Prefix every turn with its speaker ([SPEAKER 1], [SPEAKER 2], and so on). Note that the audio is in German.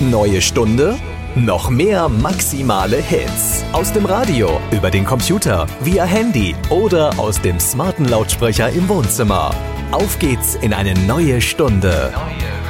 [SPEAKER 1] Neue Stunde, noch mehr maximale Hits. Aus dem Radio, über den Computer, via Handy oder aus dem smarten Lautsprecher im Wohnzimmer. Auf geht's in eine neue Stunde.